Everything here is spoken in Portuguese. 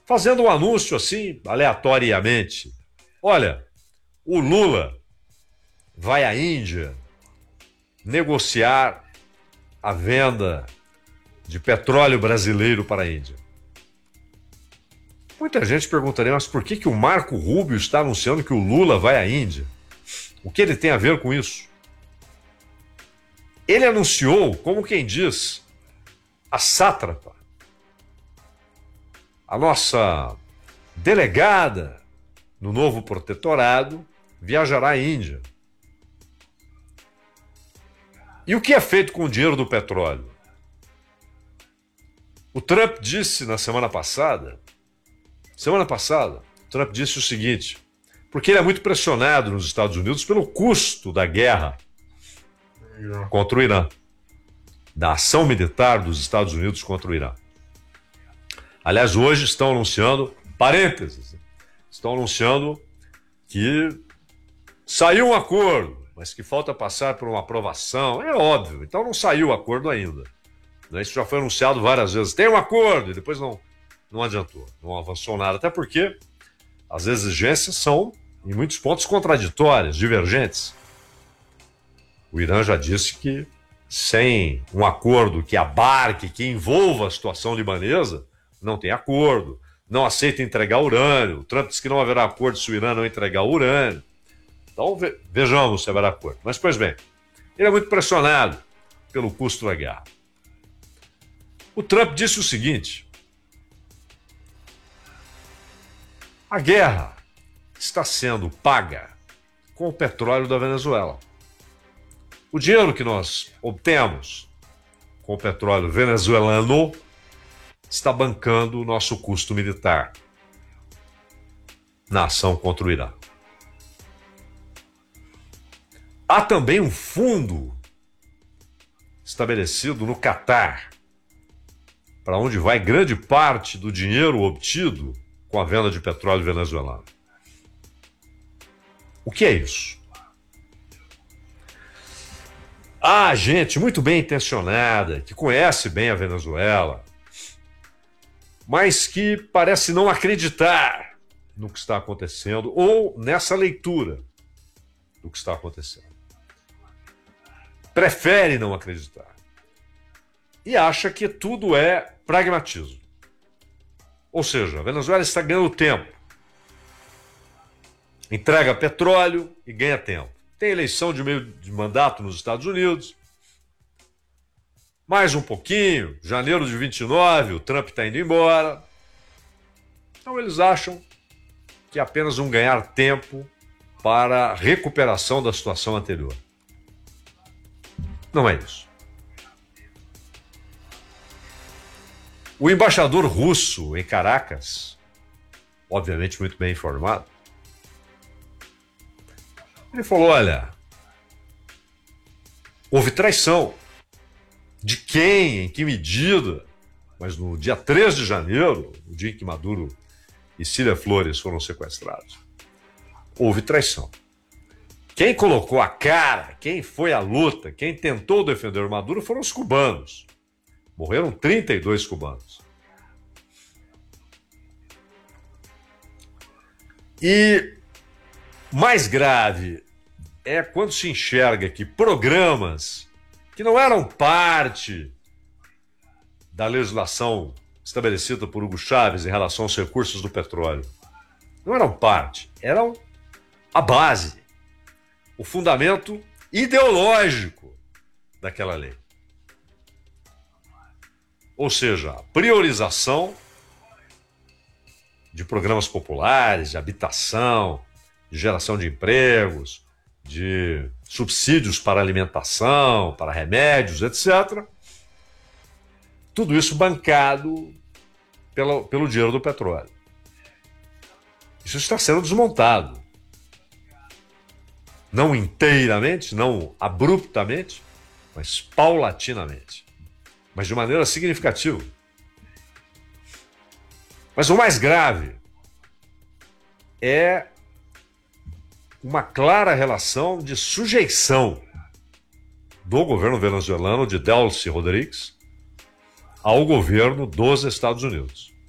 fazendo um anúncio assim, aleatoriamente. Olha, o Lula vai à Índia negociar a venda de petróleo brasileiro para a Índia. Muita gente perguntaria, mas por que o Marco Rubio está anunciando que o Lula vai à Índia? O que ele tem a ver com isso? Ele anunciou, como quem diz, a sátrapa, a nossa delegada no novo protetorado, viajará à Índia. E o que é feito com o dinheiro do petróleo? O Trump disse na semana passada, Trump disse o seguinte, porque ele é muito pressionado nos Estados Unidos pelo custo da guerra contra o Irã, da ação militar dos Estados Unidos contra o Irã. Aliás, hoje estão anunciando, parênteses, estão anunciando que saiu um acordo, mas que falta passar por uma aprovação. É óbvio, então não saiu o acordo ainda. Isso já foi anunciado várias vezes. Tem um acordo, e depois não adiantou, não avançou nada, até porque as exigências são, em muitos pontos, contraditórias, divergentes. O Irã já disse que sem um acordo que abarque, que envolva a situação libanesa, não tem acordo, não aceita entregar urânio. O Trump disse que não haverá acordo se o Irã não entregar urânio. Então vejamos se haverá acordo. Mas, pois bem, ele é muito pressionado pelo custo da guerra. O Trump disse o seguinte: a guerra está sendo paga com o petróleo da Venezuela. O dinheiro que nós obtemos com o petróleo venezuelano está bancando o nosso custo militar na ação contra o Irã. Há também um fundo estabelecido no Catar, para onde vai grande parte do dinheiro obtido com a venda de petróleo venezuelano. O que é isso? Há gente muito bem intencionada, que conhece bem a Venezuela, mas que parece não acreditar no que está acontecendo ou nessa leitura do que está acontecendo. Prefere não acreditar. E acha que tudo é pragmatismo. Ou seja, a Venezuela está ganhando tempo. Entrega petróleo e ganha tempo. Tem eleição de meio de mandato nos Estados Unidos. Mais um pouquinho, janeiro de 29, o Trump está indo embora. Então eles acham que é apenas um ganhar tempo para a recuperação da situação anterior. Não é isso. O embaixador russo em Caracas, obviamente muito bem informado, ele falou, olha, houve traição. De quem, em que medida? Mas no dia 3 de janeiro, o dia em que Maduro e Cília Flores foram sequestrados, houve traição. Quem colocou a cara, quem foi à luta, quem tentou defender o Maduro foram os cubanos. Morreram 32 cubanos. E mais grave é quando se enxerga que programas que não eram parte da legislação estabelecida por Hugo Chávez em relação aos recursos do petróleo, não eram parte, eram a base, o fundamento ideológico daquela lei. Ou seja, a priorização de programas populares, de habitação, de geração de empregos, de subsídios para alimentação, para remédios, etc. Tudo isso bancado pelo dinheiro do petróleo. Isso está sendo desmontado. Não inteiramente, não abruptamente, mas paulatinamente. Mas de maneira significativa. Mas o mais grave é uma clara relação de sujeição do governo venezuelano de Delcy Rodrigues ao governo dos Estados Unidos.